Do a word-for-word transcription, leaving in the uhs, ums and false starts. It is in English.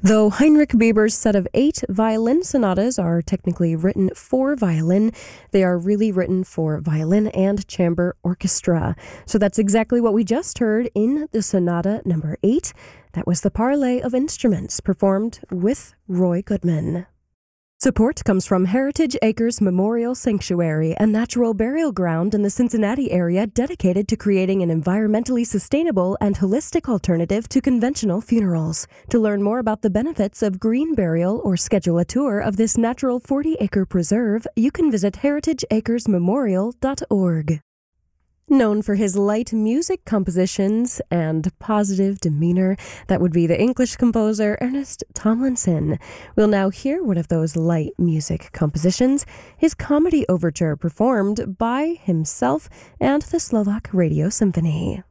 Though Heinrich Bieber's set of eight violin sonatas are technically written for violin, they are really written for violin and chamber orchestra. So that's exactly what we just heard in the Sonata number eight. That was the Parley of Instruments, performed with Roy Goodman. Support comes from Heritage Acres Memorial Sanctuary, a natural burial ground in the Cincinnati area dedicated to creating an environmentally sustainable and holistic alternative to conventional funerals. To learn more about the benefits of green burial or schedule a tour of this natural forty-acre preserve, you can visit heritage acres memorial dot org. Known for his light music compositions and positive demeanor, that would be the English composer Ernest Tomlinson. We'll now hear one of those light music compositions, his comedy overture performed by himself and the Slovak Radio Symphony.